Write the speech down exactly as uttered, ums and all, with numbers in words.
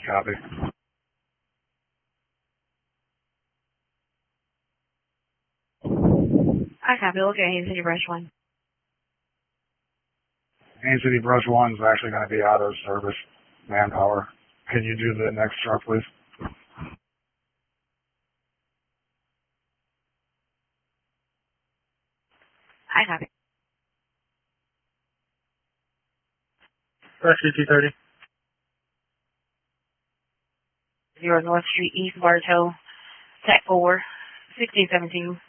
Copy. I copy. Look at Haines City Brush one. Haines City Brush one is actually going to be out of service manpower. Can you do the next truck, please? I copy. Rescue two thirty. Zero North Street East, Bartow, Tech four, sixteen seventeen.